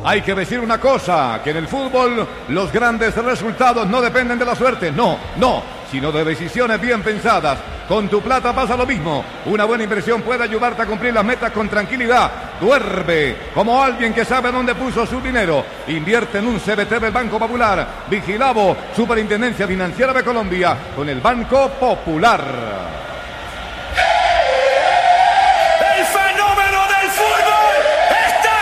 Hay que decir una cosa, que en el fútbol los grandes resultados no dependen de la suerte, no, sino de decisiones bien pensadas. Con tu plata pasa lo mismo. Una buena inversión puede ayudarte a cumplir las metas con tranquilidad. Duerme como alguien que sabe dónde puso su dinero. Invierte en un CBT del Banco Popular. Vigilado, Superintendencia Financiera de Colombia, con el Banco Popular. ¡El fenómeno del fútbol está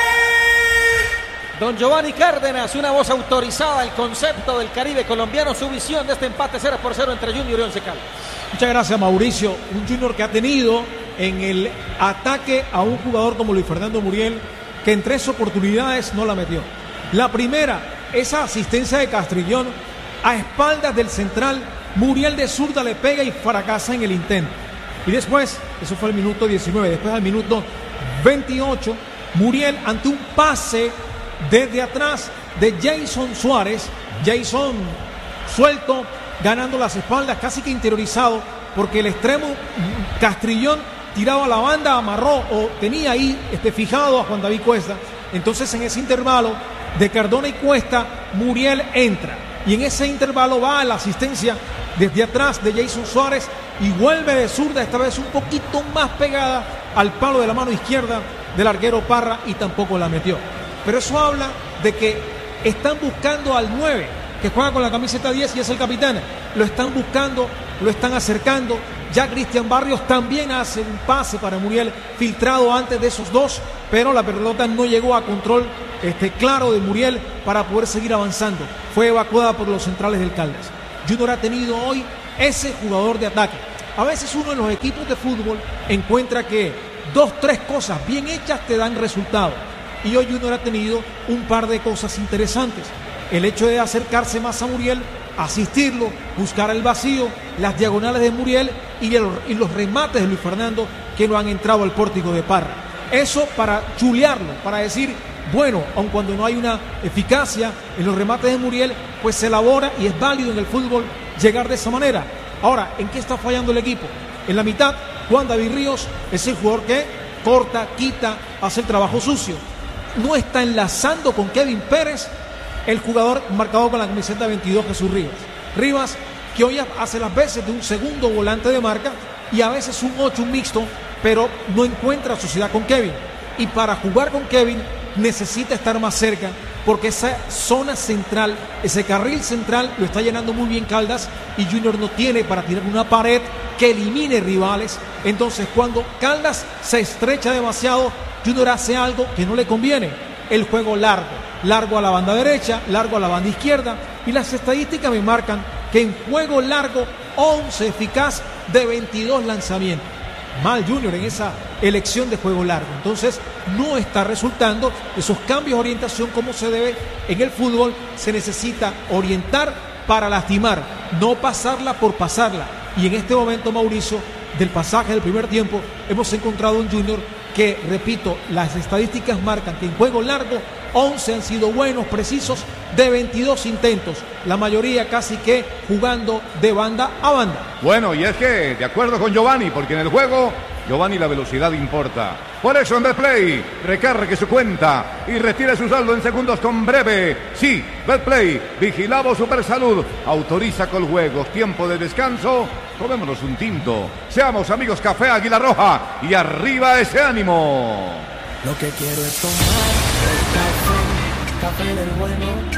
aquí! Don Giovanni Cárdenas, una voz autorizada al concepto del Caribe colombiano, su visión de este empate 0-0 entre Junior y Once Caldas. Muchas gracias, Mauricio. Un Junior que ha tenido en el ataque a un jugador como Luis Fernando Muriel, que en 3 oportunidades no la metió. La primera, esa asistencia de Castrillón a espaldas del central. Muriel de zurda le pega y fracasa en el intento. Y después, eso fue el minuto 19, después al minuto 28, Muriel ante un pase desde atrás de Jason Suárez. Jason suelto, ganando las espaldas, casi que interiorizado, porque el extremo Castrillón tiraba a la banda, amarró o tenía ahí fijado a Juan David Cuesta. Entonces en ese intervalo de Cardona y Cuesta, Muriel entra y en ese intervalo va a la asistencia desde atrás de Jason Suárez y vuelve de zurda, esta vez un poquito más pegada al palo de la mano izquierda del arquero Parra y tampoco la metió. Pero eso habla de que están buscando al 9 que juega con la camiseta 10 y es el capitán. Lo están buscando, lo están acercando. Ya Cristian Barrios también hace un pase para Muriel, filtrado antes de esos dos, pero la pelota no llegó a control claro de Muriel para poder seguir avanzando. Fue evacuada por los centrales del Caldas. Junior ha tenido hoy ese jugador de ataque. A veces uno en los equipos de fútbol encuentra que 2-3 cosas bien hechas te dan resultado. Y hoy Junior ha tenido un par de cosas interesantes. El hecho de acercarse más a Muriel, asistirlo, buscar el vacío, las diagonales de Muriel y los remates de Luis Fernando que no han entrado al pórtico de Parra. Eso para chulearlo, para decir, bueno, aun cuando no hay una eficacia en los remates de Muriel, pues se elabora y es válido en el fútbol llegar de esa manera. Ahora, ¿en qué está fallando el equipo? En la mitad, Juan David Ríos es el jugador que corta, quita, hace el trabajo sucio. No está enlazando con Kevin Pérez, el jugador marcado con la camiseta 22, Jesús Rivas. Rivas, que hoy hace las veces de un segundo volante de marca y a veces un 8, un mixto, pero no encuentra sociedad con Kevin. Y para jugar con Kevin necesita estar más cerca, porque esa zona central, ese carril central lo está llenando muy bien Caldas y Junior no tiene para tirar una pared que elimine rivales. Entonces cuando Caldas se estrecha demasiado, Junior hace algo que no le conviene: el juego largo a la banda derecha, largo a la banda izquierda, y las estadísticas me marcan que en juego largo 11 eficaz de 22 lanzamientos. Mal Junior en esa elección de juego largo. Entonces no está resultando esos cambios de orientación como se debe. En el fútbol se necesita orientar para lastimar, no pasarla por pasarla. Y en este momento, Mauricio, del pasaje del primer tiempo, hemos encontrado un Junior que, repito, las estadísticas marcan que en juego largo 11 han sido buenos, precisos, de 22 intentos, la mayoría casi que jugando de banda a banda. Bueno, y es que, de acuerdo con Giovanni, porque en el juego, Giovanni, la velocidad importa. Por eso en Betplay, recargue su cuenta y retire su saldo en segundos con breve. Sí, Betplay, vigilado Supersalud, autoriza con juegos, tiempo de descanso. Tomémonos un tinto, seamos amigos Café Águila Roja y arriba ese ánimo. Lo que quiero es tomar el café del bueno.